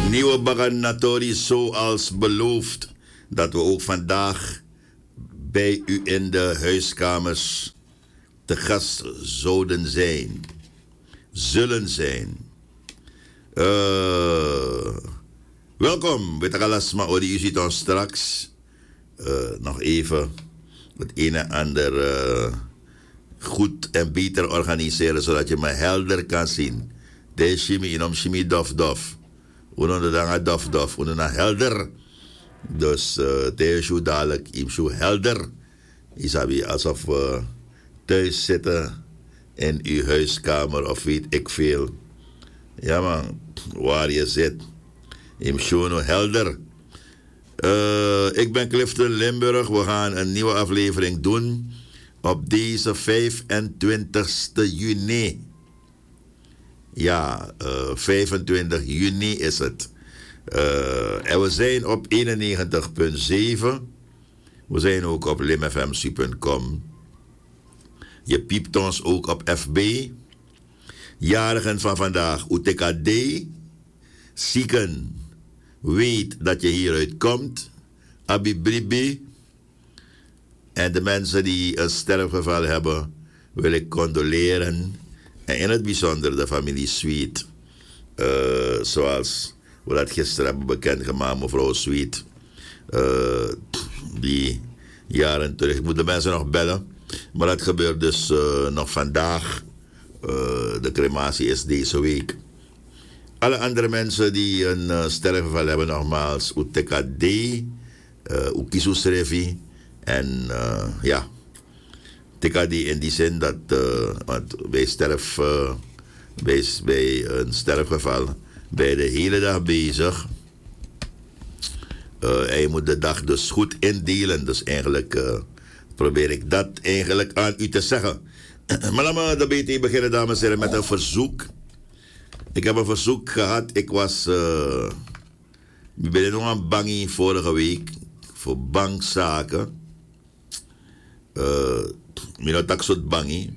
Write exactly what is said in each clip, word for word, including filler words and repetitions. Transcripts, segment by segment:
Nieuwe Baganatori, zoals beloofd, dat we ook vandaag bij u in de huiskamers te gast zouden zijn, zullen zijn. Uh, welkom, Betagalasma Odi, u ziet ons straks uh, nog even het een en ander uh, goed en beter organiseren, zodat je me helder kan zien. De shimi inom shimi dof dof. Uno de danga dof dof. Uno na helder. Dus uh, show dadelijk im show helder. Isabi alsof we thuis zitten in uw huiskamer of weet ik veel. Ja man, waar je zit. Im show no helder. Uh, ik ben Clifton Limburg. We gaan een nieuwe aflevering doen op deze vijfentwintigste juni. Ja, uh, vijfentwintig juni is het. Uh, en we zijn op eenennegentig komma zeven. We zijn ook op limfmc punt com. Je piept ons ook op F B. Jarigen van vandaag, U T K D. Zieken, weet dat je hieruit komt. Abibribi. En de mensen die een sterfgeval hebben, wil ik condoleren. En in het bijzonder de familie Sweet. Uh, zoals we dat gisteren hebben bekendgemaakt, mevrouw Sweet. Uh, die jaren terug. Ik moet de mensen nog bellen. Maar dat gebeurt dus uh, nog vandaag. Uh, de crematie is deze week. Alle andere mensen die een uh, sterfgeval hebben, nogmaals, U T K D, uh, Ukisusrevi. En uh, ja, T K D in die zin dat uh, want bij, sterf, uh, bij, bij een sterfgeval ben je de hele dag bezig. Uh, en je moet de dag dus goed indelen. Dus eigenlijk uh, probeer ik dat eigenlijk aan u te zeggen. Maar laten we de B T beginnen, dames en heren, met een verzoek. Ik heb een verzoek gehad. Ik was uh, ik ben nog aan bangie vorige week voor bankzaken. Uh, Mino taksot bangi.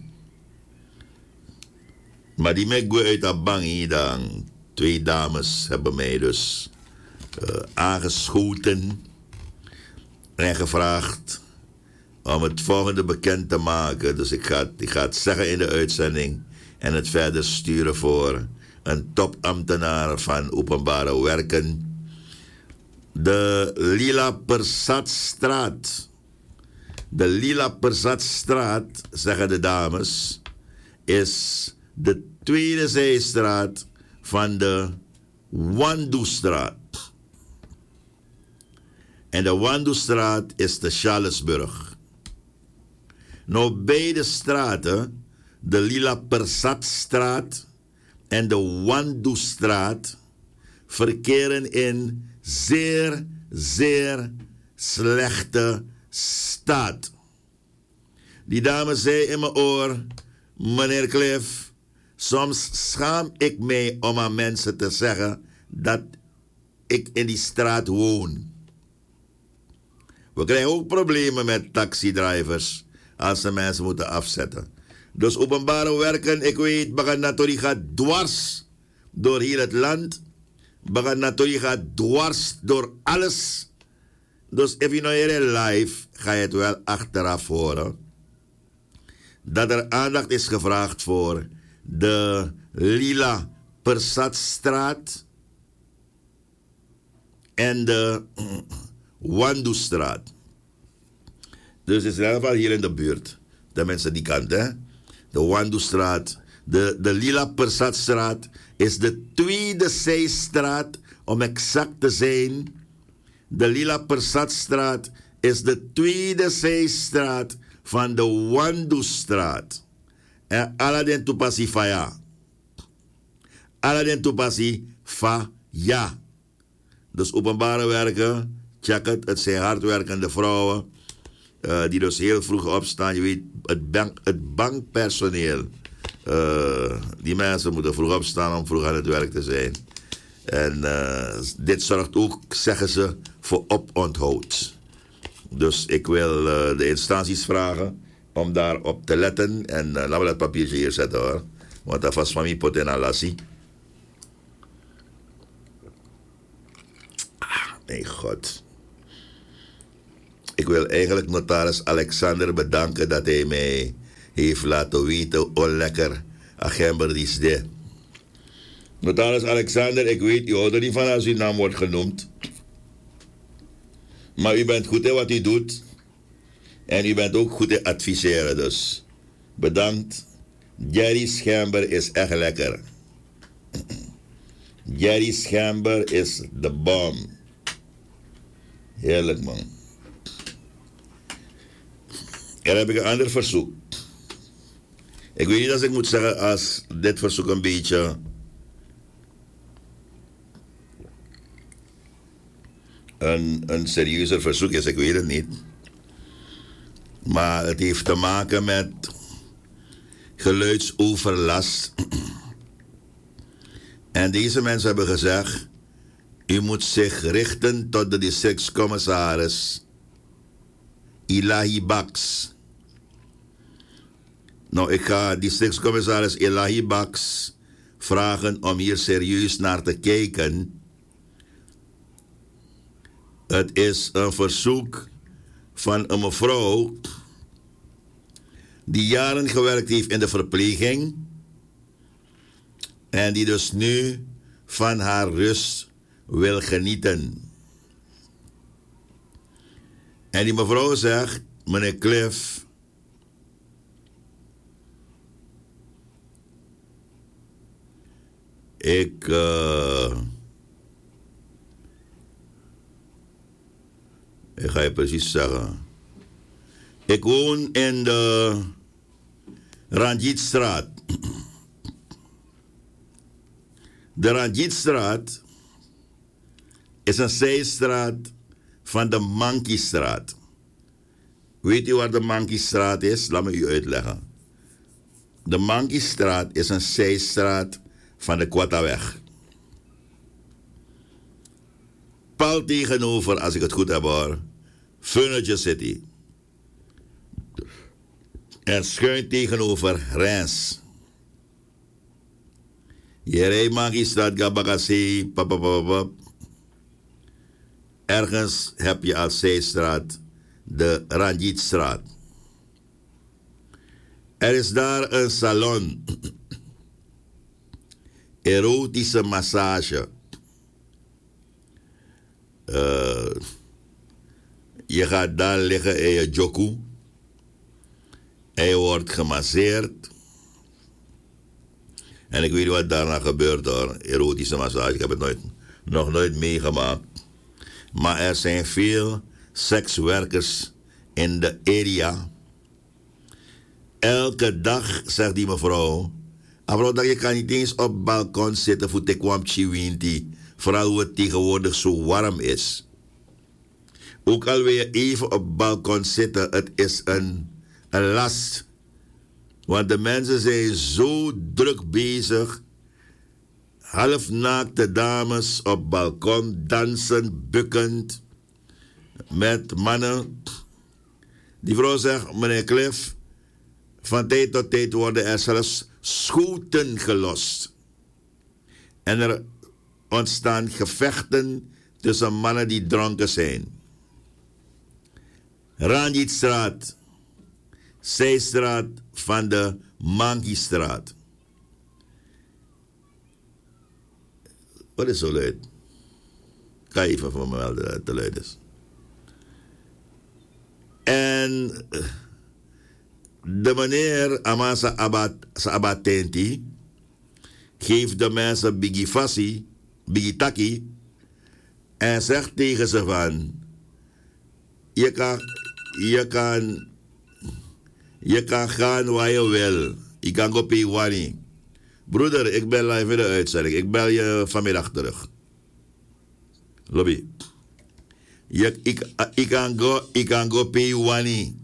Maar die me go uit dat bangi, dan twee dames hebben mij dus uh, aangeschoten en gevraagd om het volgende bekend te maken. Dus ik ga, ik ga het zeggen in de uitzending en het verder sturen voor een topambtenaar van openbare werken. De Lila Persatstraat. De Lila Persatstraat, zeggen de dames, is de tweede zijstraat van de Wandoestraat. En de Wandoestraat is de Charlesburg. Nou, beide straten, de Lila Persatstraat en de Wandoestraat, verkeren in zeer, zeer slechte staat. Die dame zei in mijn oor, meneer Cliff, soms schaam ik mij om aan mensen te zeggen dat ik in die straat woon. We krijgen ook problemen met taxidrivers als ze mensen moeten afzetten. Dus openbare werken, ik weet, Baganatori gaat dwars door heel het land. Baganatori gaat dwars door alles. Dus if je nou hier in live, ga je het wel achteraf horen. Dat er aandacht is gevraagd voor de Lila Persatstraat en de Wandoestraat. Dus het is in ieder geval hier in de buurt. De mensen die kant, hè. De Wandoestraat. De, de Lila Persatstraat is de tweede zijstraat, om exact te zijn. De Lila Persatstraat is de tweede zijstraat van de Wandoestraat. En Aladdin Tupasi Faya. Aladdin Tupasi Faya. Dus openbare werken, check het. Het zijn hardwerkende vrouwen. Uh, die dus heel vroeg opstaan. Je weet, het, bank, het bankpersoneel. Uh, die mensen moeten vroeg opstaan om vroeg aan het werk te zijn. En uh, dit zorgt ook, zeggen ze, voor oponthoud. Dus ik wil uh, de instanties vragen om daarop te letten. En uh, laten we dat papiertje hier zetten hoor. Want dat was van mij pot in alassie. Mijn God. Ik wil eigenlijk notaris Alexander bedanken dat hij mij heeft laten weten hoe lekker agember is dit. Notaris Alexander, ik weet, u houdt er niet van als uw naam wordt genoemd. Maar u bent goed in wat u doet. En u bent ook goed in adviseren, dus bedankt. Jerry Schember is echt lekker. Jerry Schember is de bom. Heerlijk, man. En dan heb ik een ander verzoek. Ik weet niet als ik moet zeggen als dit verzoek een beetje een, een serieuzer verzoek is. Ik weet het niet. Maar het heeft te maken met geluidsoverlast. En deze mensen hebben gezegd, u moet zich richten tot de districtscommissaris Ilahi Baks. Nou, ik ga districtscommissaris Ilahi Baks vragen om hier serieus naar te kijken. Het is een verzoek van een mevrouw die jaren gewerkt heeft in de verpleging en die dus nu van haar rust wil genieten. En die mevrouw zegt, meneer Cliff, ik uh, ik ga je precies zeggen. Ik woon in de Ranjitstraat. De Ranjitstraat is een zijstraat van de Monkeystraat. Weet u waar de Monkeystraat is? Laat me u uitleggen. De Monkeystraat is een zijstraat van de Quattaweg. Pal tegenover, als ik het goed heb hoor, Furniture City. En schuin tegenover Rens. Je rijdt Monkeystraat, Gabagasi, papapapap. Ergens heb je als zijstraat de Ranjitstraat. Er is daar een salon. Erotische massage. Uh, je gaat daar liggen in je joku. En je wordt gemasseerd. En ik weet niet wat daarna gebeurt hoor. Erotische massage. Ik heb het nooit, nog nooit meegemaakt. Maar er zijn veel sekswerkers in de area. Elke dag, zegt die mevrouw. Mevrouw, dat je kan niet eens op het balkon zitten voor te kwam chiwinti. Vooral hoe het tegenwoordig zo warm is. Ook al wil je even op het balkon zitten, het is een, een last. Want de mensen zijn zo druk bezig. Halfnaakte dames op het balkon, dansen, bukkend. Met mannen. Die vrouw zegt, meneer Cliff, van tijd tot tijd worden er zelfs schoten gelost. En er ontstaan gevechten tussen mannen die dronken zijn. Ranjitstraat, zijstraat van de Monkeystraat. Wat is zo luid? Ga even voor me melden dat het te luid is. En de meneer Amasa Abatenti geeft de mensen Biggie Fassi, Biggie Taki, en zegt tegen ze van, je kan, je kan, je kan gaan waar je wil. Je kan go pay wani. Broeder, ik ben live in de uitzending. Ik bel je vanmiddag terug. Lobby. Je, ik, ik, kan go, ik kan go pay wani.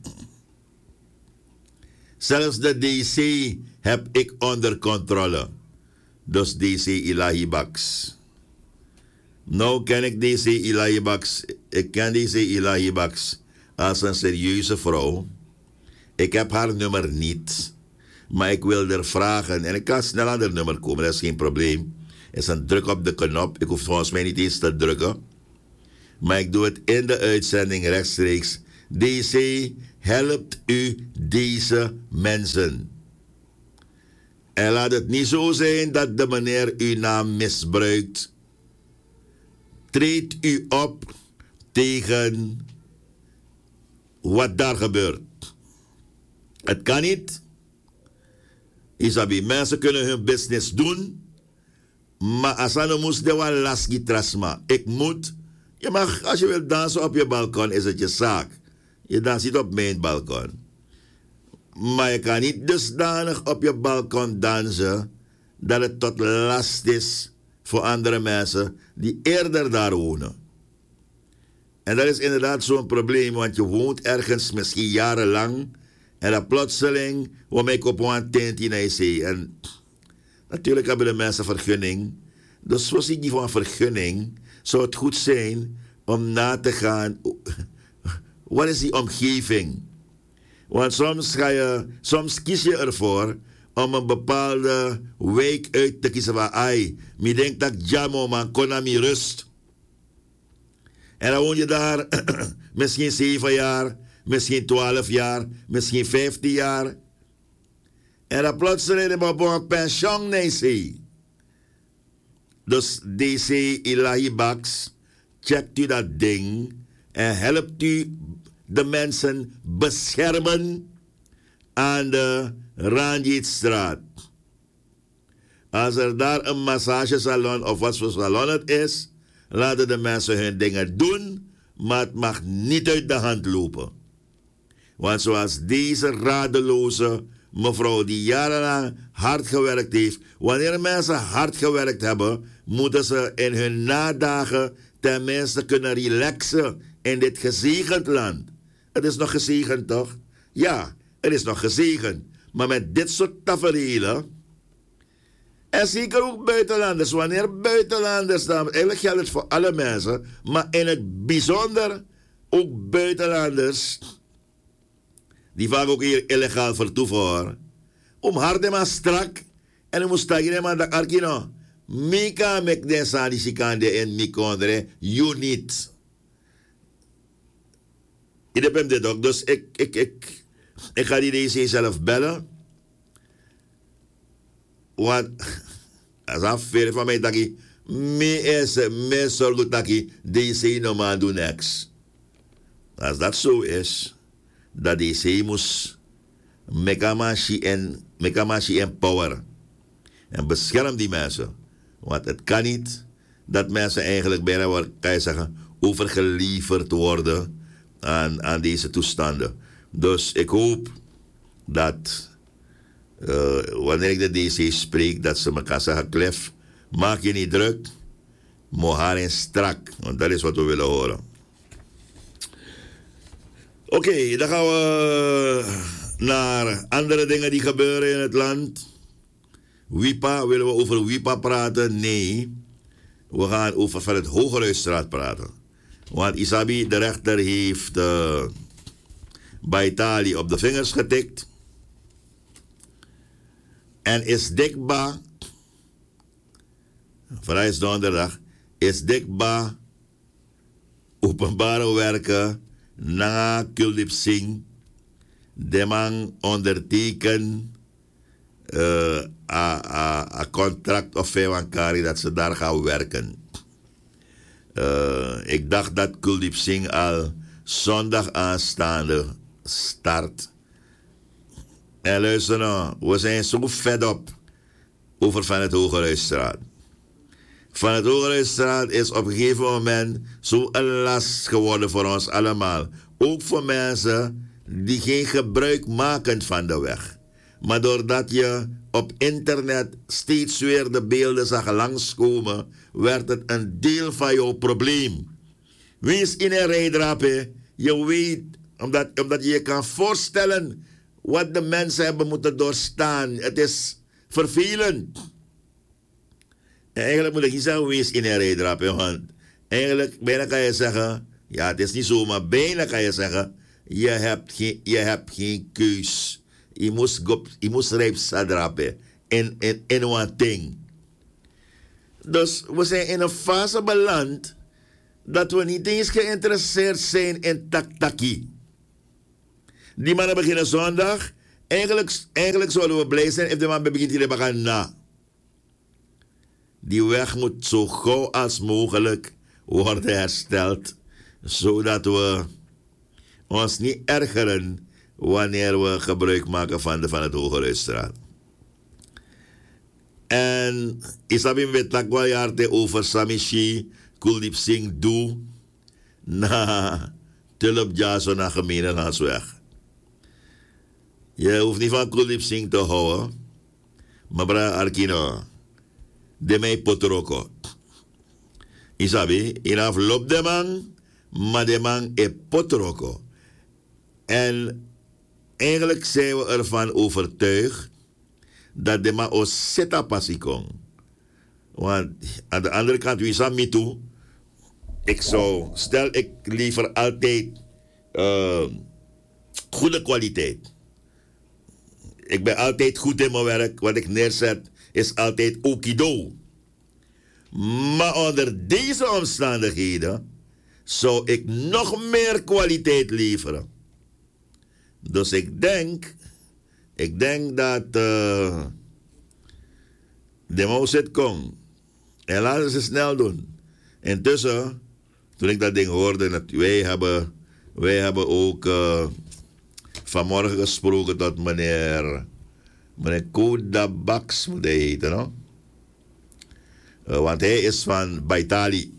Zelfs de D C heb ik onder controle. Dus D C Ilahi Baks. Nou ken ik D C Ilahi Baks. Ik ken D C Ilahi Baks als een serieuze vrouw. Ik heb haar nummer niet. Maar ik wil er vragen. En ik kan snel aan haar nummer komen. Dat is geen probleem. Er is een druk op de knop. Ik hoef volgens mij niet eens te drukken. Maar ik doe het in de uitzending rechtstreeks. D C helpt u deze mensen. En laat het niet zo zijn dat de meneer uw naam misbruikt. Treed u op tegen wat daar gebeurt. Het kan niet. Isabi, mensen kunnen hun business doen. Maar als je moest de wel lasgi trasma. Ik moet. Je mag, als je wilt dansen op je balkon, is het je zaak. Je danst niet op mijn balkon. Maar je kan niet dusdanig op je balkon dansen dat het tot last is voor andere mensen die eerder daar wonen. En dat is inderdaad zo'n probleem, want je woont ergens misschien jarenlang en dan plotseling word ik op een tent in I C. En natuurlijk hebben de mensen vergunning. Dus zoals ik die van vergunning, zou het goed zijn om na te gaan. Wat is die omgeving? Want soms, ga je, soms kies je ervoor om een bepaalde wijk uit te kiezen van ai, mi denkt dat jamo man konami rust. En dan woon je daar misschien zeven jaar, misschien twaalf jaar, misschien vijftien jaar. En dan plotseling heb je een pensioen nee. Dus D C Ilahi Baks, checkt u dat ding en helpt u de mensen beschermen aan de Ranjitstraat. Als er daar een massagesalon of wat voor salon het is, laten de mensen hun dingen doen, maar het mag niet uit de hand lopen. Want zoals deze radeloze mevrouw die jarenlang hard gewerkt heeft, wanneer mensen hard gewerkt hebben, moeten ze in hun nadagen tenminste kunnen relaxen in dit gezegend land. Het is nog gezegend, toch? Ja, het is nog gezegend. Maar met dit soort tafereelen, en zeker ook buitenlanders, wanneer buitenlanders, dan, eigenlijk geldt het voor alle mensen, maar in het bijzonder ook buitenlanders, die vaak ook hier illegaal vertoeven hoor, om hard maar strak, en dan moest je maar dat arkino, mika mek de sani sikande en mikondre, you need. Ik heb hem dit ook, dus ik, ik, ik, ik ga die D C zelf bellen. Want, als dat veel van mij, dat ik, me is, me zorg dat ik D C no man doen niks. Als dat zo is, dat D C moest mekamashi en, mekamashi empower. En bescherm die mensen. Want het kan niet dat mensen eigenlijk bijna, kan je zeggen, overgeleverd worden aan, aan deze toestanden. Dus ik hoop dat uh, wanneer ik de D C spreek, dat ze elkaar zeggen, Klef, maak je niet druk, maar haar in strak, want dat is wat we willen horen. Oké, okay, dan gaan we naar andere dingen die gebeuren in het land. WIPA, willen we over WIPA praten? Nee, we gaan over van het Hogerhuisstraat praten. Want Isabi, de rechter, heeft uh, bij Italië op de vingers getikt. En is dikbaar, vandaag is donderdag, is dikbaar openbare werken na Kuldip Singh, de man onderteken uh, een contract of vijfwankari dat ze daar gaan werken. Uh, ik dacht dat Kuldip Singh al zondag aanstaande start. En luister nou, we zijn zo fed op over Van het Hogerhuisstraat. Van het Hogerhuisstraat is op een gegeven moment zo een last geworden voor ons allemaal. Ook voor mensen die geen gebruik maken van de weg. Maar doordat je op internet steeds weer de beelden zag langskomen, werd het een deel van jouw probleem. Wees in een rijdraap, hè. Je weet, omdat, omdat je je kan voorstellen wat de mensen hebben moeten doorstaan. Het is vervelend. En eigenlijk moet ik niet zeggen, wees in een rijdraap, hè, want eigenlijk bijna kan je zeggen, ja, het is niet zo, maar bijna kan je zeggen, je hebt geen, je hebt geen keus. Je moest, je moest rijp sadrapen in, in, in one thing. Dus we zijn in een fase beland dat we niet eens geïnteresseerd zijn in taktaki. Die mannen beginnen zondag. Eigenlijk, eigenlijk zouden we blij zijn als de man begint te gaan na. Die weg moet zo gauw als mogelijk worden hersteld, zodat we ons niet ergeren wanneer we gebruik maken van, de, van het Hogeruitstraat. En isabim wetak wel jarte over Samishi, Kuldeep Singh Doe, na Tulip Jaso naar gemeenschapsweg. Je hoeft niet van Kuldeep Singh te houden, maar bra Arkino, de mij potroko. Isabi, in afloop de man, maar de man is potroko. En eigenlijk zijn we ervan overtuigd dat de man ons zeta passie kon. Want aan de andere kant, wie is me toe? Ik zou, stel ik liever altijd uh, goede kwaliteit. Ik ben altijd goed in mijn werk. Wat ik neerzet is altijd okido. Maar onder deze omstandigheden zou ik nog meer kwaliteit leveren. Dus ik denk, ik denk dat uh, de mouse het kon. En laten ze snel doen. Intussen, toen ik dat ding hoorde, dat wij hebben, wij hebben ook uh, vanmorgen gesproken tot meneer, meneer Koda Baks, moet hij heten, no? Uh, want hij is van Baitali.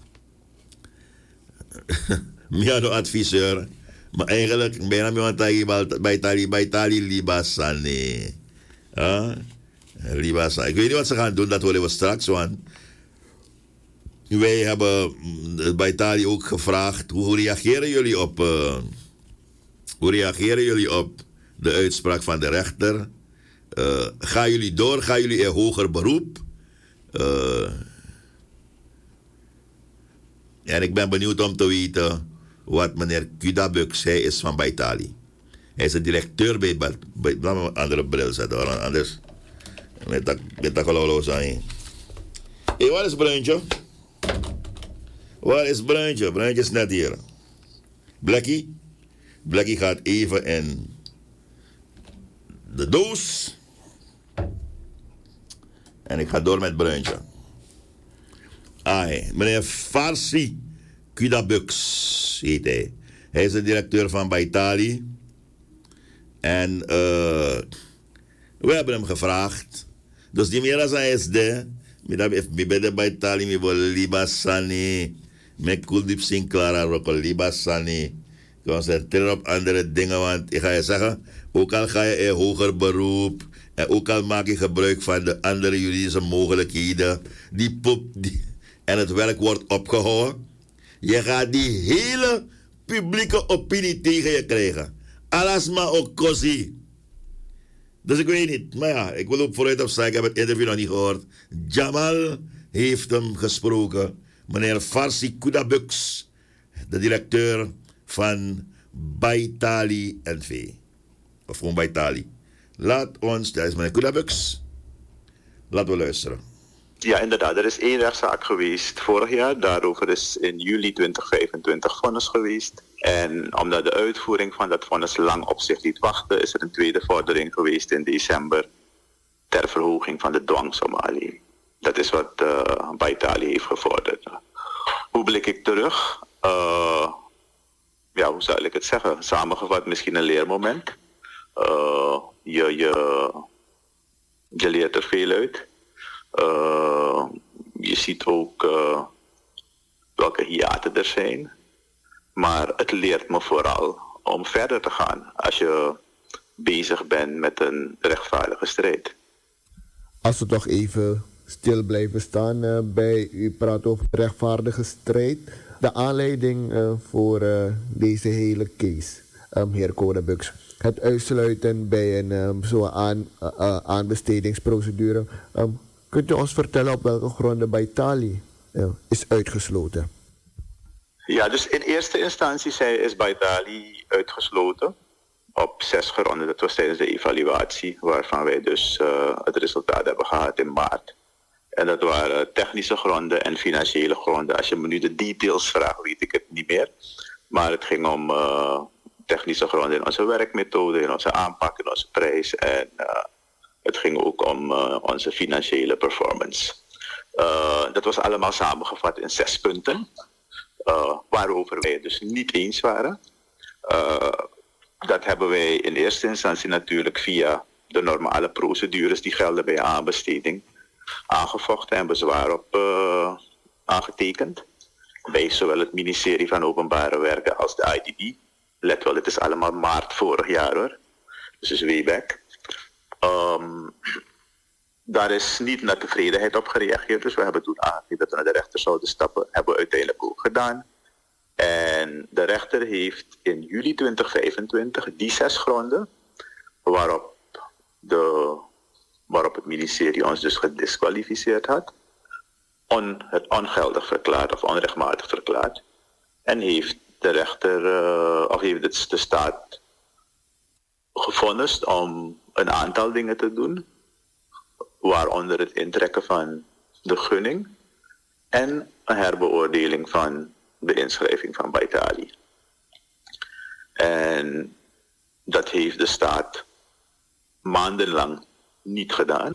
Miado adviseur. Maar eigenlijk, bijna iemand Baitali, Baitali Libasani. Huh? Libasani. Ik weet niet wat ze gaan doen, dat horen we straks, want wij hebben Baitali ook gevraagd, hoe reageren jullie op, uh, hoe reageren jullie op de uitspraak van de rechter? Uh, gaan jullie door? Gaan jullie in hoger beroep? Uh, en ik ben benieuwd om te weten wat meneer Kudabux, hij is van Baitali. Hij is de directeur bij, bij, bij laat me een andere bril zetten hoor, anders met dat, met dat geloof zijn. Hé, waar is Bruintje? Waar is Bruintje? Bruintje is net hier. Blackie? Blackie gaat even in de doos. En ik ga door met Bruintje. Ai, meneer Farsi Kudabux heet hij. Hij is de directeur van Baitali. En uh, we hebben hem gevraagd. Dus die meer als hij is de. Ik ben de Baitali, ik wil Libasani. Ik wil diep zien Clara, ik wil Libasani. Concentreer op andere dingen, want ik ga je zeggen, ook al ga je in hoger beroep. En ook al maak je gebruik van de andere juridische mogelijkheden. Die pop, die, en het werk wordt opgehouden. Je gaat die hele publieke opinie tegen je krijgen. Alles maar ook kosi. Dus ik weet niet. Maar ja, ik wil ook vooruit op zeggen. Ik heb het interview nog niet gehoord. Jamal heeft hem gesproken. Meneer Farsi Kudabux. De directeur van Baitali N V. Of gewoon Baitali. Laat ons, daar is meneer Kudabux. Laten we luisteren. Ja, inderdaad. Er is één rechtszaak geweest vorig jaar. Daarover is in juli twintig vijfentwintig vonnis geweest. En omdat de uitvoering van dat vonnis lang op zich liet wachten, is er een tweede vordering geweest in december ter verhoging van de dwangsomalie. Dat is wat uh, Baitali heeft gevorderd. Hoe blik ik terug? Uh, ja, hoe zou ik het zeggen? Samengevat misschien een leermoment. Uh, je, je, je leert er veel uit. Uh, je ziet ook uh, welke hiaten er zijn. Maar het leert me vooral om verder te gaan als je bezig bent met een rechtvaardige strijd. Als we toch even stil blijven staan uh, bij, u praat over rechtvaardige strijd. De aanleiding uh, voor uh, deze hele case, um, heer Kudabux. Het uitsluiten bij een um, zo'n aan, uh, uh, aanbestedingsprocedure. Um, kunt u ons vertellen op welke gronden Baitali uh, is uitgesloten? Ja, dus in eerste instantie is Baitali uitgesloten op zes gronden. Dat was tijdens de evaluatie, waarvan wij dus uh, het resultaat hebben gehad in maart. En dat waren technische gronden en financiële gronden. Als je me nu de details vraagt, weet ik het niet meer. Maar het ging om uh, technische gronden in onze werkmethode, in onze aanpak, in onze prijs. En uh, het ging ook om uh, onze financiële performance. Uh, dat was allemaal samengevat in zes punten. Uh, waarover wij het dus niet eens waren. Uh, dat hebben wij in eerste instantie natuurlijk via de normale procedures die gelden bij aanbesteding aangevochten en bezwaar op uh, aangetekend. Bij zowel het ministerie van Openbare Werken als de I D B. Let wel, het is allemaal maart vorig jaar hoor. Dus het is way back. Um, daar is niet naar tevredenheid op gereageerd. Dus we hebben toen aangegeven dat we naar de rechter zouden stappen. Hebben we uiteindelijk ook gedaan. En de rechter heeft in juli twintig vijfentwintig die zes gronden waarop, de, waarop het ministerie ons dus gedisqualificeerd had, on, het ongeldig verklaard of onrechtmatig verklaard. En heeft de rechter, uh, of heeft het de staat gevonnist om een aantal dingen te doen, waaronder het intrekken van de gunning en een herbeoordeling van de inschrijving van Baitali. En dat heeft de staat maandenlang niet gedaan.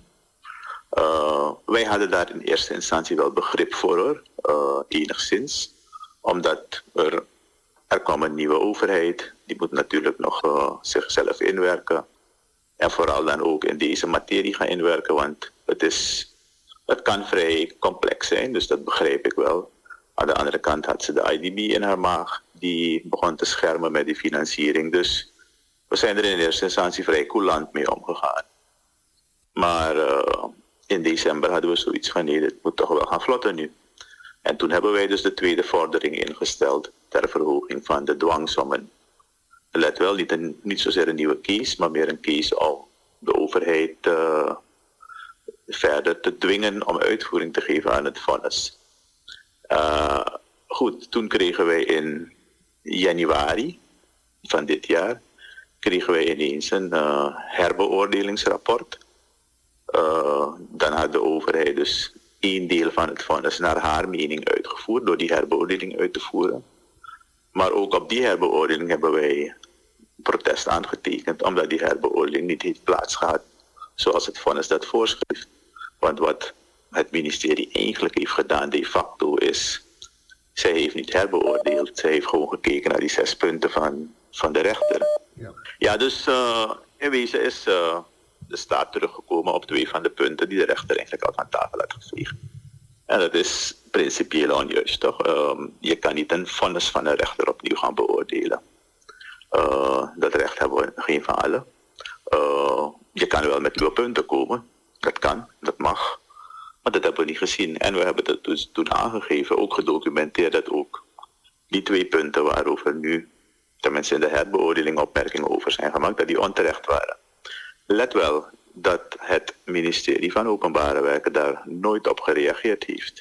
Uh, wij hadden daar in eerste instantie wel begrip voor, hoor. Uh, enigszins. Omdat er, er kwam een nieuwe overheid. Die moet natuurlijk nog uh, zichzelf inwerken. En vooral dan ook in deze materie gaan inwerken. Want het, is, het kan vrij complex zijn, dus dat begrijp ik wel. Aan de andere kant had ze de I D B in haar maag. Die begon te schermen met die financiering. Dus we zijn er in eerste instantie vrij coulant mee omgegaan. Maar uh, in december hadden we zoiets van nee, het moet toch wel gaan vlotten nu. En toen hebben wij dus de tweede vordering ingesteld ter verhoging van de dwangsommen. Let wel, niet, een, niet zozeer een nieuwe case, maar meer een case om de overheid uh, verder te dwingen om uitvoering te geven aan het vonnis. Uh, goed, toen kregen wij in januari van dit jaar kregen wij ineens een uh, herbeoordelingsrapport. Uh, dan had de overheid dus één deel van het vonnis naar haar mening uitgevoerd door die herbeoordeling uit te voeren. Maar ook op die herbeoordeling hebben wij protest aangetekend, omdat die herbeoordeling niet heeft plaatsgehad zoals het vonnis dat voorschrijft. Want wat het ministerie eigenlijk heeft gedaan de facto is, zij heeft niet herbeoordeeld, zij heeft gewoon gekeken naar die zes punten van, van de rechter. Ja, ja dus uh, in wezen is uh, de staat teruggekomen op twee van de punten die de rechter eigenlijk al van tafel had geveegd. En dat is principieel onjuist, toch? Um, je kan niet een vonnis van een rechter opnieuw gaan beoordelen. Uh, dat recht hebben we geen van allen. Uh, je kan wel met nieuwe punten komen, dat kan, dat mag. Maar dat hebben we niet gezien. En we hebben dat dus toen aangegeven, ook gedocumenteerd, dat ook die twee punten waarover nu, tenminste in de herbeoordeling, opmerkingen over zijn gemaakt, dat die onterecht waren. Let wel dat het ministerie van Openbare Werken daar nooit op gereageerd heeft.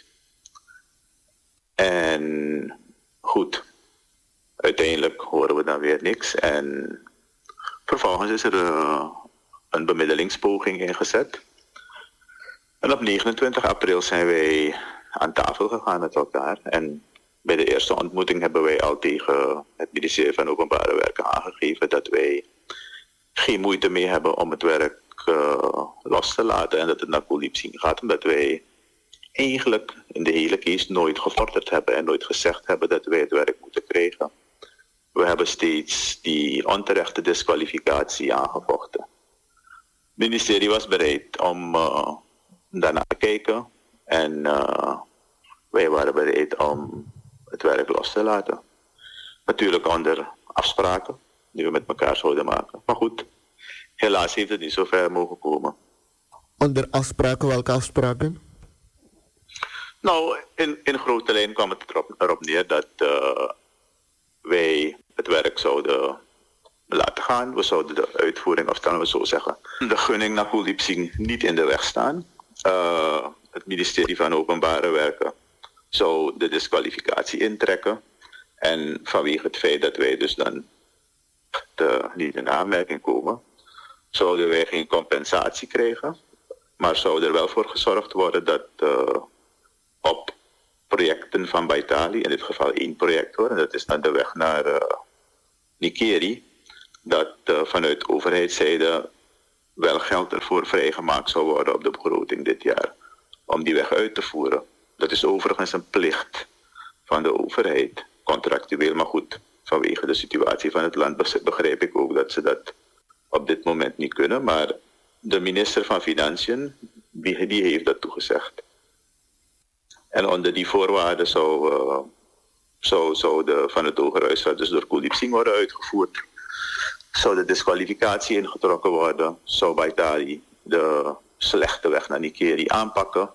En goed, uiteindelijk horen we dan weer niks. En vervolgens is er uh, een bemiddelingspoging ingezet. En op negenentwintig april zijn wij aan tafel gegaan met elkaar. En bij de eerste ontmoeting hebben wij al tegen het ministerie van Openbare Werken aangegeven dat wij geen moeite mee hebben om het werk uh, los te laten en dat het naar Coolipsing gaat, omdat wij eigenlijk in de hele case nooit gevorderd hebben en nooit gezegd hebben dat wij het werk moeten krijgen. We hebben steeds die onterechte disqualificatie aangevochten. Het ministerie was bereid om uh, daarna te kijken en uh, wij waren bereid om het werk los te laten. Natuurlijk onder afspraken die we met elkaar zouden maken. Maar goed, helaas heeft het niet zo ver mogen komen. Onder afspraken, welke afspraken? Nou, in, in grote lijn kwam het erop, erop neer dat uh, wij het werk zouden laten gaan. We zouden de uitvoering, of dan we zo zeggen, de gunning naar Coolipsing niet in de weg staan. Uh, het ministerie van Openbare Werken zou de disqualificatie intrekken. En vanwege het feit dat wij dus dan de, niet in aanmerking komen, zouden wij geen compensatie krijgen. Maar zou er wel voor gezorgd worden dat uh, op projecten van Baitali, in dit geval één project hoor, en dat is dan de weg naar uh, Nikeri, dat uh, vanuit overheidszijde wel geld ervoor vrijgemaakt zou worden op de begroting dit jaar om die weg uit te voeren. Dat is overigens een plicht van de overheid, contractueel, maar goed, vanwege de situatie van het land begrijp ik ook dat ze dat op dit moment niet kunnen, maar de minister van Financiën, die, die heeft dat toegezegd. En onder die voorwaarden zou, uh, zou, zou de Van het Hogerhuisraad dus door Kuldeep Singh worden uitgevoerd. Zou de disqualificatie ingetrokken worden, zou Baitali de slechte weg naar Nikeri aanpakken.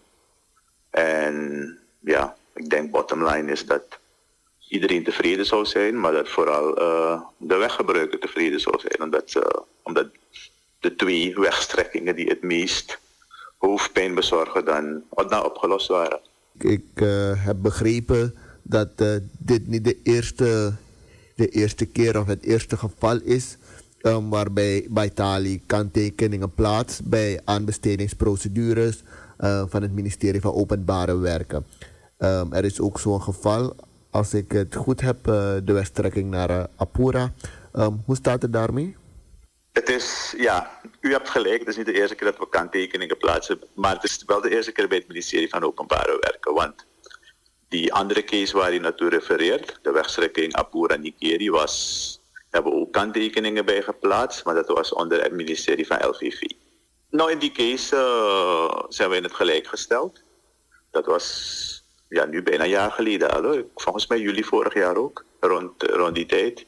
En ja, ik denk bottom line is dat iedereen tevreden zou zijn, maar dat vooral uh, de weggebruiker tevreden zou zijn. Omdat, uh, omdat de twee wegstrekkingen die het meest hoofdpijn bezorgen dan nou opgelost waren. Ik uh, heb begrepen dat uh, dit niet de eerste, de eerste keer of het eerste geval is um, waarbij Baitali kanttekeningen plaatst bij aanbestedingsprocedures uh, van het ministerie van Openbare Werken. Um, er is ook zo'n geval, als ik het goed heb, uh, de wegstrekking naar uh, Apura. Um, hoe staat het daarmee? Het is, ja, u hebt gelijk, het is niet de eerste keer dat we kanttekeningen plaatsen, maar het is wel de eerste keer bij het ministerie van Openbare Werken, want die andere case waar u naartoe refereert, de wegstrekking Apura-Nikeri, was, hebben we ook kanttekeningen bij geplaatst, maar dat was onder het ministerie van L V V. Nou, in die case uh, zijn we in het gelijk gesteld. Dat was, ja, nu bijna een jaar geleden al, hoor. Volgens mij juli vorig jaar ook, rond, rond die tijd.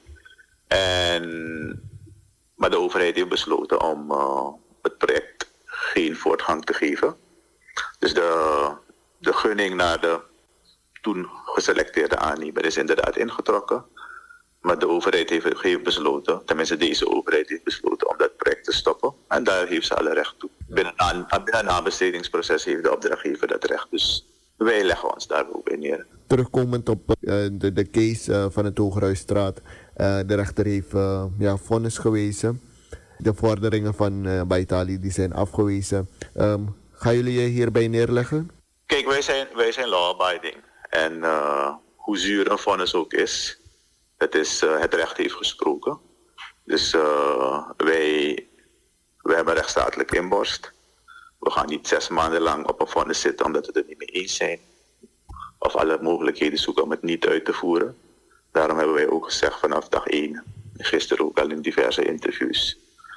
En maar de overheid heeft besloten om uh, het project geen voortgang te geven. Dus de, de gunning naar de toen geselecteerde aannemer is inderdaad ingetrokken. Maar de overheid heeft, heeft besloten, tenminste deze overheid heeft besloten om dat project te stoppen. En daar heeft ze alle recht toe. Binnen, aan, binnen een aanbestedingsproces heeft de opdrachtgever dat recht. Dus wij leggen ons daar ook in neer. Terugkomend op uh, de, de case uh, van het Hogerhuisstraat. Uh, de rechter heeft uh, ja, vonnis gewezen. De vorderingen van uh, Baitali die zijn afgewezen. Um, gaan jullie je hierbij neerleggen? Kijk, wij zijn, wij zijn law-abiding. En uh, hoe zuur een vonnis ook is, het, is uh, het recht heeft gesproken. Dus uh, wij, wij hebben rechtsstatelijk inborst. We gaan niet zes maanden lang op een vonnis zitten omdat we het er niet mee eens zijn. Of alle mogelijkheden zoeken om het niet uit te voeren. Daarom hebben wij ook gezegd vanaf dag één, gisteren ook al in diverse interviews.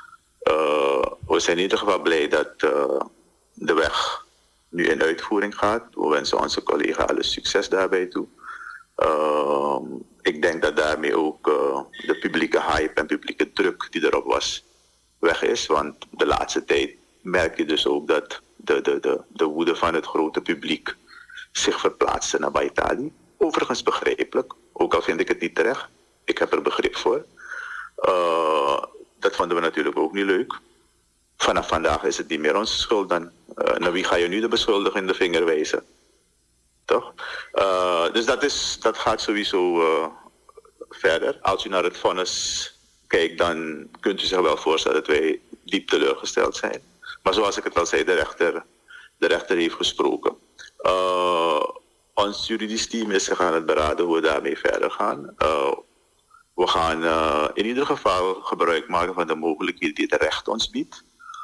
Uh, we zijn in ieder geval blij dat uh, de weg nu in uitvoering gaat. We wensen onze collega alle succes daarbij toe. Uh, ik denk dat daarmee ook uh, de publieke hype en publieke druk die erop was weg is. Want de laatste tijd merk je dus ook dat de, de, de, de woede van het grote publiek zich verplaatste naar Baitali. Overigens begrijpelijk, ook al vind ik het niet terecht. Ik heb er begrip voor. Uh, dat vonden we natuurlijk ook niet leuk. Vanaf vandaag is het niet meer onze schuld dan. Uh, naar wie ga je nu de beschuldiger in de vinger wijzen? Toch? Uh, dus dat, is, dat gaat sowieso uh, verder. Als u naar het vonnis kijkt, dan kunt u zich wel voorstellen dat wij diep teleurgesteld zijn. Maar zoals ik het al zei, de rechter, de rechter heeft gesproken. Uh, ons juridisch team is zich aan het beraden hoe we daarmee verder gaan. Uh, we gaan uh, in ieder geval gebruik maken van de mogelijkheden die het recht ons biedt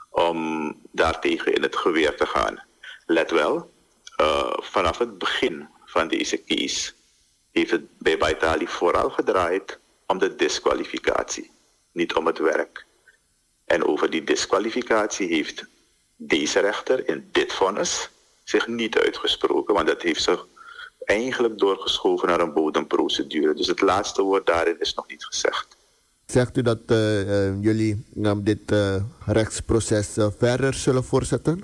om daartegen in het geweer te gaan. Let wel, uh, vanaf het begin van deze case heeft het bij Baitali vooral gedraaid om de disqualificatie, niet om het werk. En over die disqualificatie heeft deze rechter in dit vonnis zich niet uitgesproken, want dat heeft zich eigenlijk doorgeschoven naar een bodemprocedure. Dus het laatste woord daarin is nog niet gezegd. Zegt u dat uh, uh, jullie uh, dit uh, rechtsproces uh, verder zullen voortzetten?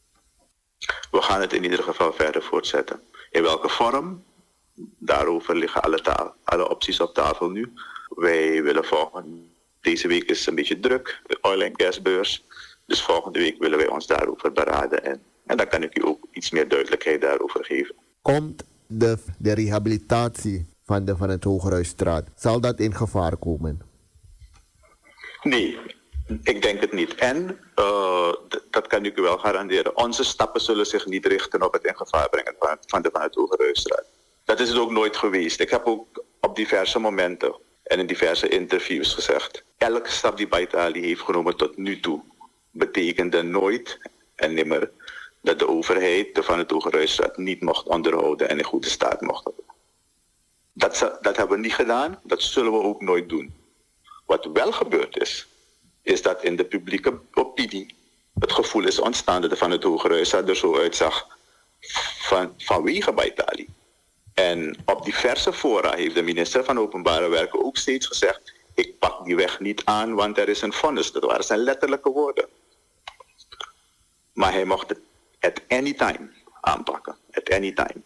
We gaan het in ieder geval verder voortzetten. In welke vorm? Daarover liggen alle, ta- alle opties op tafel nu. Wij willen volgende... Deze week is het een beetje druk, de oil- en gasbeurs. Dus volgende week willen wij ons daarover beraden. En, en dan kan ik u ook iets meer duidelijkheid daarover geven. Komt de, de rehabilitatie van de Van het Hogerhuisstraat, zal dat in gevaar komen? Nee, Ik denk het niet. En, uh, d- dat kan ik u wel garanderen, onze stappen zullen zich niet richten op het in gevaar brengen van, van de Van het Hogereusstraat. Dat is het ook nooit geweest. Ik heb ook op diverse momenten en in diverse interviews gezegd, elke stap die Baitali heeft genomen tot nu toe, betekende nooit en nimmer dat de overheid de Van het Hogereusstraat niet mocht onderhouden en in goede staat mocht hebben. Dat, ze- dat hebben we niet gedaan, dat zullen we ook nooit doen. Wat wel gebeurd is, is dat in de publieke opinie het gevoel is ontstaan dat de Van het Hogereusstraat er zo uitzag van, vanwege Baitali. En op diverse fora heeft de minister van Openbare Werken ook steeds gezegd, ik pak die weg niet aan, want er is een vonnis. Dat waren zijn letterlijke woorden. Maar hij mocht het at any time aanpakken. At any time.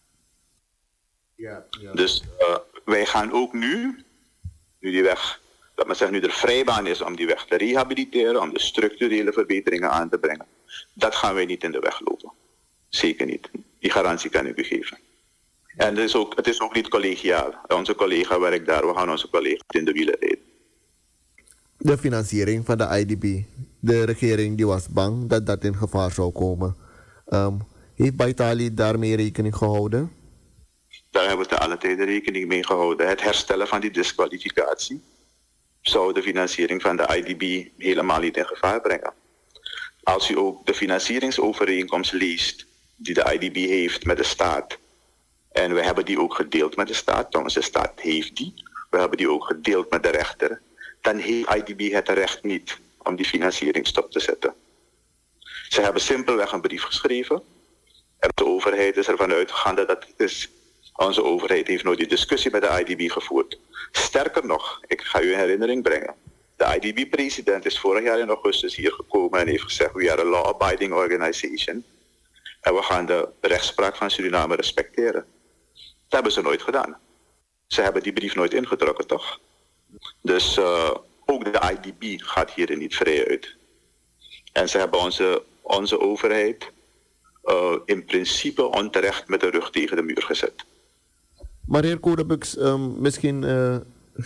Ja, ja. Dus uh, wij gaan ook nu, nu die weg, dat men zegt, nu er vrijbaan is om die weg te rehabiliteren, om de structurele verbeteringen aan te brengen, dat gaan wij niet in de weg lopen. Zeker niet. Die garantie kan ik u geven. En het is ook, het is ook niet collegiaal. Onze collega werkt daar, we gaan onze collega in de wielen rijden. De financiering van de I D B. De regering die was bang dat dat in gevaar zou komen. Um, heeft Baitali daarmee rekening gehouden? Daar hebben we te alle tijden rekening mee gehouden. Het herstellen van die disqualificatie zou de financiering van de I D B helemaal niet in gevaar brengen. Als u ook de financieringsovereenkomst leest die de I D B heeft met de staat, en we hebben die ook gedeeld met de staat, trouwens de staat heeft die, we hebben die ook gedeeld met de rechter, dan heeft I D B het recht niet om die financiering stop te zetten. Ze hebben simpelweg een brief geschreven en de overheid is ervan uitgegaan dat dat is. Onze overheid heeft nooit die discussie met de I D B gevoerd. Sterker nog, ik ga u in herinnering brengen. De I D B-president is vorig jaar in augustus hier gekomen en heeft gezegd, we are a law-abiding organization. En we gaan de rechtspraak van Suriname respecteren. Dat hebben ze nooit gedaan. Ze hebben die brief nooit ingetrokken, toch? Dus uh, ook de I D B gaat hierin niet vrij uit. En ze hebben onze, onze overheid uh, in principe onterecht met de rug tegen de muur gezet. Maar heer Kodebux, um, misschien... Uh,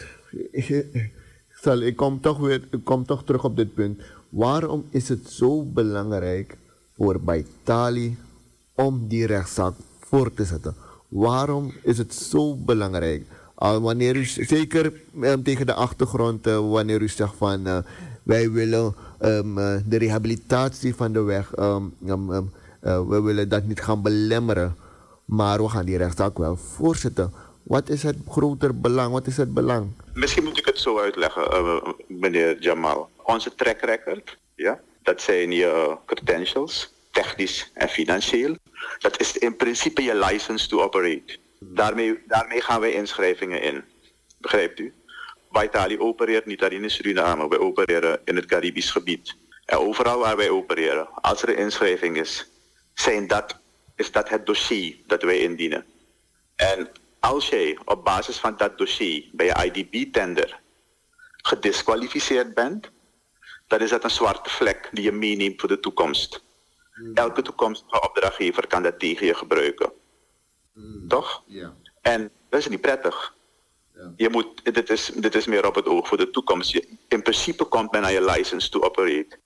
zal, ik, kom toch weer, ik kom toch terug op dit punt. Waarom is het zo belangrijk voor Baitali om die rechtszaak voor te zetten? Waarom is het zo belangrijk? Uh, wanneer u, zeker um, tegen de achtergrond, uh, wanneer u zegt van... Uh, wij willen um, uh, de rehabilitatie van de weg... Um, um, um, uh, we willen dat niet gaan belemmeren... Maar we gaan die rechtszaak wel voorzetten. Wat is het groter belang? Wat is het belang? Misschien moet ik het zo uitleggen, uh, meneer Jamal. Onze track record, ja, dat zijn je credentials, technisch en financieel. Dat is in principe je license to operate. Daarmee, daarmee gaan wij inschrijvingen in. Begrijpt u? Baitali opereert niet alleen in Suriname, wij opereren in het Caribisch gebied. En overal waar wij opereren, als er een inschrijving is, zijn dat... is dat het dossier dat wij indienen. En als jij op basis van dat dossier bij je I D B-tender gedisqualificeerd bent, dan is dat een zwarte vlek die je meeneemt voor de toekomst. Mm. Elke toekomstige opdrachtgever kan dat tegen je gebruiken. Mm. Toch? Yeah. En dat is niet prettig. Yeah. Je moet, dit, is, dit is meer op het oog voor de toekomst. Je, in principe komt men aan je license to operate.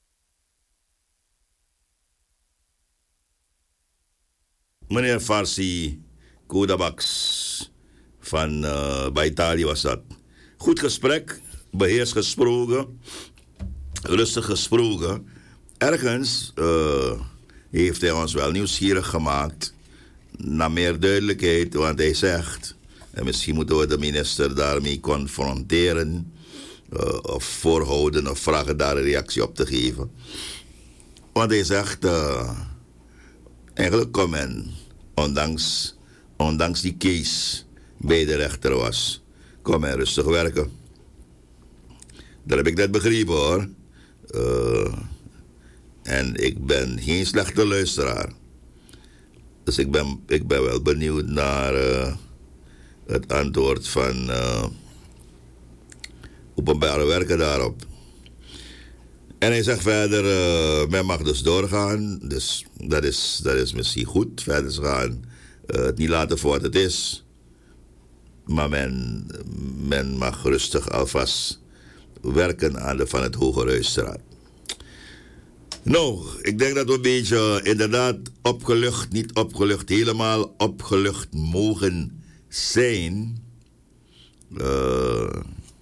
Meneer Farsi Kodabaks van uh, Baitali was dat. Goed gesprek, beheers gesproken, rustig gesproken. Ergens uh, heeft hij ons wel nieuwsgierig gemaakt naar meer duidelijkheid, want hij zegt, en misschien moeten we de minister daarmee confronteren, uh, of voorhouden of vragen daar een reactie op te geven. Want hij zegt, uh, eigenlijk kon men, ondanks, ondanks die case bij de rechter was, kon men rustig werken. Dat heb ik net begrepen hoor. Uh, en ik ben geen slechte luisteraar. Dus ik ben, ik ben wel benieuwd naar uh, het antwoord van uh, Openbare Werken daarop. En hij zegt verder, uh, men mag dus doorgaan. Dus dat is, dat is misschien goed, verder gaan. Uh, het niet laten voor wat het is. Maar men, men mag rustig alvast werken aan de Van het Hogerhuisstraat. Nou, ik denk dat we een beetje inderdaad opgelucht, niet opgelucht, helemaal opgelucht mogen zijn. Uh,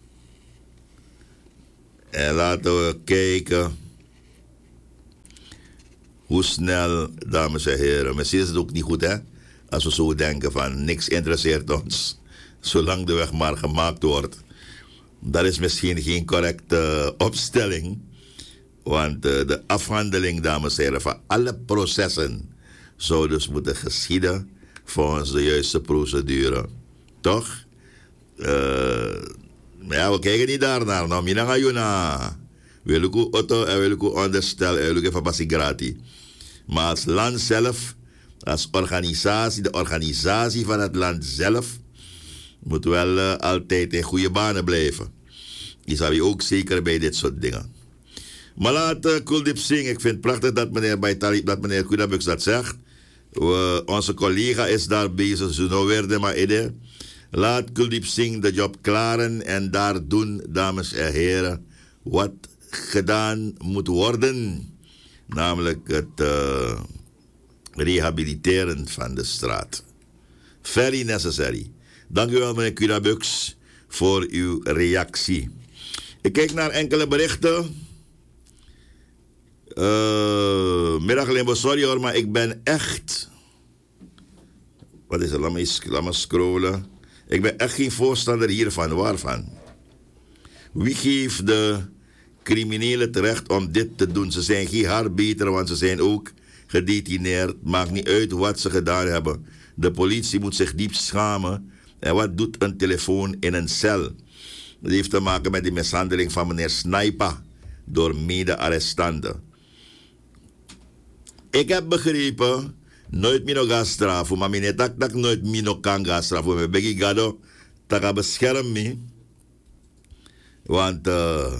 en laten we kijken hoe snel, dames en heren. Misschien is het ook niet goed, hè? Als we zo denken van niks interesseert ons, zolang de weg maar gemaakt wordt. Dat is misschien geen correcte opstelling. Want uh, de afhandeling, dames en heren, van alle processen zou dus moeten geschieden volgens de juiste procedure. Toch? Uh, ja, we kijken niet daarnaar. Nou, mina ga je na. Wil ik u auto en wil ik u onderstel en wil ik even passie gratis. Maar als land zelf, als organisatie, de organisatie van het land zelf, moet wel uh, altijd in goede banen blijven. Die zal je ook zeker bij dit soort dingen. Maar laat uh, Kuldeep Singh, ik vind het prachtig dat meneer Baitalib, dat meneer Kudabux dat zegt. We, onze collega is daar bezig, zo nou weer de maar idee. Laat Kuldeep Singh de job klaren en daar doen, dames en heren, wat gedaan moet worden. Namelijk het uh, rehabiliteren van de straat. Very necessary. Dank u wel, meneer Kudabux, voor uw reactie. Ik kijk naar enkele berichten. Uh, middag Limbo, sorry hoor, maar ik ben echt... Wat is er? Laat me, laat me scrollen. Ik ben echt geen voorstander hiervan. Waarvan? Wie geeft de criminelen het recht om dit te doen? Ze zijn geen haar beter, want ze zijn ook gedetineerd. Maakt niet uit wat ze gedaan hebben. De politie moet zich diep schamen. En wat doet een telefoon in een cel? Dat heeft te maken met die mishandeling van meneer Snijpa door mede-arrestanten. Ik heb begrepen, nooit meer nog gaan straffen, maar meneer tak tak nooit meer nog kan gaan straffen. We begin gado, tak ga beschermen me. Want uh,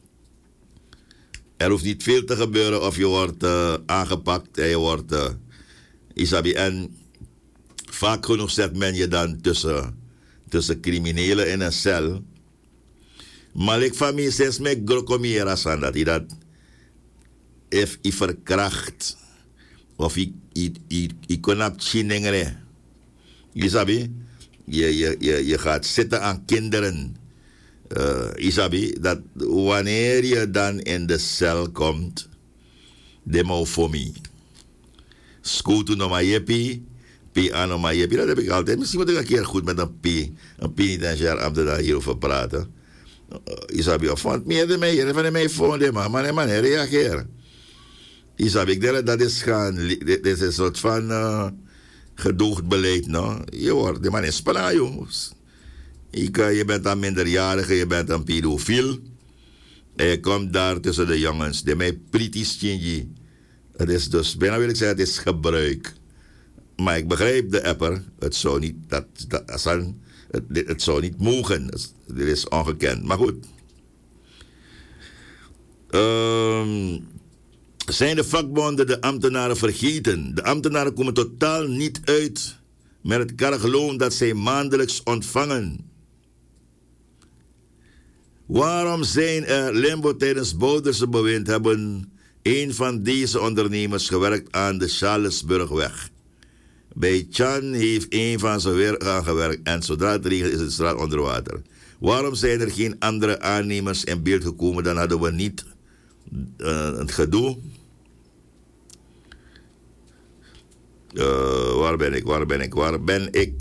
er hoeft niet veel te gebeuren of je wordt uh, aangepakt en je wordt uh, isabi. En vaak genoeg zet men je dan tussen, tussen criminelen in een cel. Maar ik van mij zes me grokomiera san dat hij dat if hij verkracht of hij kon op chinengere. Isabi, je, je, je, je gaat zitten aan kinderen. Uh, Isabi, dat wanneer je dan in de cel komt, de mofomi. Skutu no ma jepi, pi ano ma jepi. Dat heb ik altijd. Misschien moet ik een keer goed met een pi, een penitentiair ambtenaar hierover praten. Uh, Isabi, of want meer de mij, van de mij vonden, maar man, man, reageren. Isabi, ik denk dat is gaan, dit is een soort van uh, gedoogd beleid, no? Je wordt, de man is spana, jongens. Ik, uh, je bent een minderjarige, je bent een pedofiel. En je komt daar tussen de jongens. De mij pretty stingy. Het is dus, bijna wil ik zeggen, het is gebruik. Maar ik begrijp de apper. Het zou niet, dat, dat, het, het, het zou niet mogen. Dit is ongekend. Maar goed. Um, zijn de vakbonden de ambtenaren vergeten? De ambtenaren komen totaal niet uit met het kargloon dat zij maandelijks ontvangen. Waarom zijn er limbo tijdens Bouderse bewind hebben een van deze ondernemers gewerkt aan de Charlesburgweg? Bij Chan heeft een van zijn werk aangewerkt en zodra het regent is de straat onder water. Waarom zijn er geen andere aannemers in beeld gekomen? Dan hadden we niet uh, het gedoe. Uh, waar ben ik, waar ben ik, waar ben ik?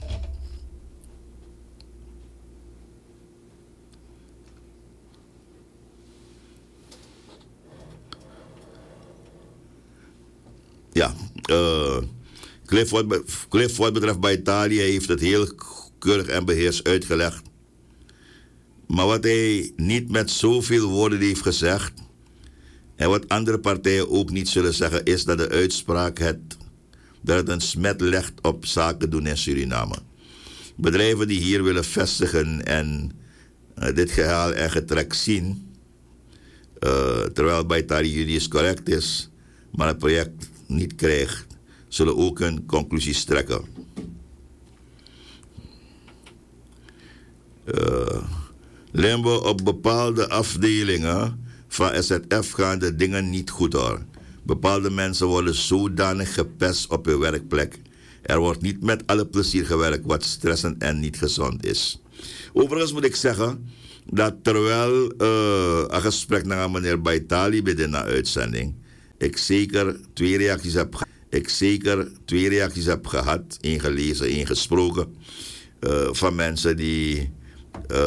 Ja, uh, Cliff, wat, Cliff wat betreft bij Italië heeft het heel keurig en beheerst uitgelegd. Maar wat hij niet met zoveel woorden heeft gezegd, en wat andere partijen ook niet zullen zeggen, is dat de uitspraak het, dat het een smet legt op zaken doen in Suriname. Bedrijven die hier willen vestigen en uh, dit gehaal en getrek zien, uh, terwijl bij Italië juridisch correct is, maar het project niet krijgt, zullen ook hun conclusies trekken. Uh, Limbo, op bepaalde afdelingen van S Z F gaan de dingen niet goed hoor. Bepaalde mensen worden zodanig gepest op hun werkplek. Er wordt niet met alle plezier gewerkt, wat stressend en niet gezond is. Overigens moet ik zeggen dat terwijl uh, een gesprek naar meneer Baitali bij de uitzending, ik zeker twee reacties heb gehad. Ik zeker twee reacties heb gehad, ingelezen, ingesproken, uh, van mensen die